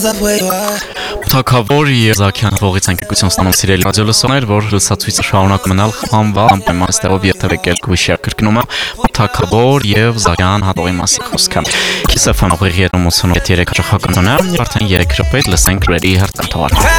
Թագավոր Եզակյան հողից անկեկություն ստանում սիրելի ռադիոլսողներ, որ լուսացույցը շարունակ մնալ խամբալ պայմանստերով երթևեկել գույշի կրկնումը Թագավոր եւ Զաքյան հատողի մասին խոսքը Քիսեֆան ուղիղ 383 հաճախականներ արդեն 3 րոպե լսենք ռեդի հերթական թողարկումը